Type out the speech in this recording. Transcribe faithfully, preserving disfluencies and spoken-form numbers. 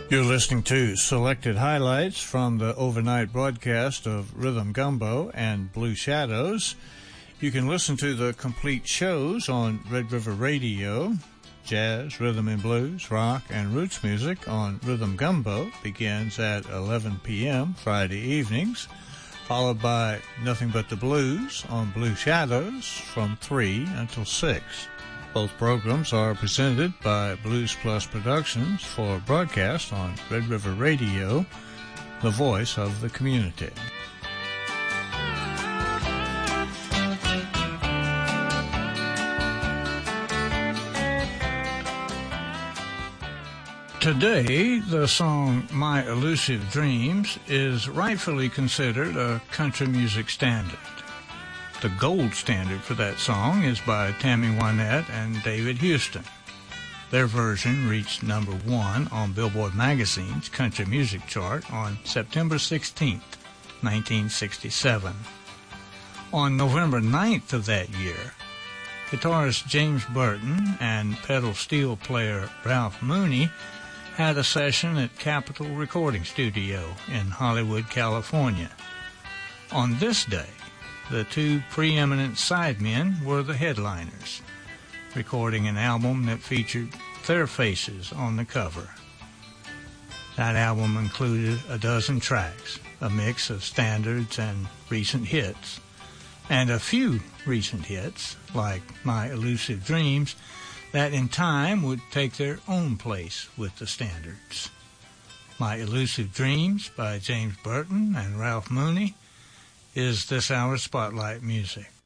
You're listening to selected highlights from the overnight broadcast of Rhythm Gumbo and Blue Shadows. You can listen to the complete shows on Red River Radio. Jazz, rhythm and blues, rock, and roots music on Rhythm Gumbo begins at eleven p.m. Friday evenings, followed by Nothing But the Blues on Blue Shadows from three until six. Both programs are presented by Blues Plus Productions for broadcast on Red River Radio, the voice of the community. Today, the song My Elusive Dreams is rightfully considered a country music standard. The gold standard for that song is by Tammy Wynette and David Houston. Their version reached number one on Billboard Magazine's country music chart on September sixteenth, nineteen sixty-seven. On November ninth of that year, guitarist James Burton and pedal steel player Ralph Mooney had a session at Capitol Recording Studio in Hollywood, California. On this day, the two preeminent sidemen were the headliners, recording an album that featured their faces on the cover. That album included a dozen tracks, a mix of standards and recent hits, and a few recent hits, like My Elusive Dreams, that in time would take their own place with the standards. My Elusive Dreams by James Burton and Ralph Mooney is this hour's Spotlight music.